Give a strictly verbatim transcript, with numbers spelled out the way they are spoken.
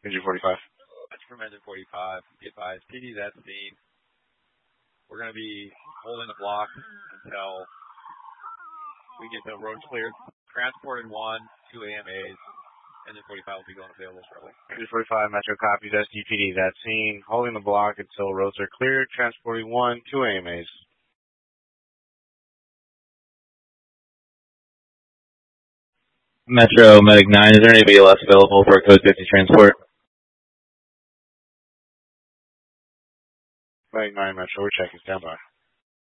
Engine forty-five. That's from Engine forty-five. Be advised, P D's at the scene. We're going to be holding the block until we get the road cleared. Transported one, two A M As. Engine forty-five will be going available shortly. Engine forty-five, Metro copies, S D P D, that scene. Holding the block until roads are cleared. Transporting one, two A M As. Metro, Medic nine, is there anybody else available for Code fifty transport? Medic nine, Metro, we're checking, stand by.